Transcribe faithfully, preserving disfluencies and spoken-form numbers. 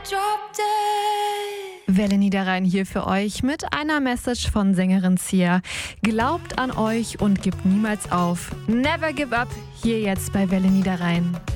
Welle Niederrhein hier für euch mit einer Message von Sängerin Sia. Glaubt an euch und gebt niemals auf. Never give up, hier jetzt bei Welle Niederrhein.